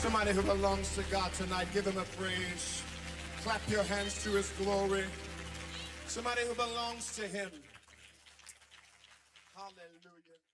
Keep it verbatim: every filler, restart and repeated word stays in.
Somebody who belongs to God tonight, give him a praise. Clap your hands to his glory. Somebody who belongs to him. Hallelujah.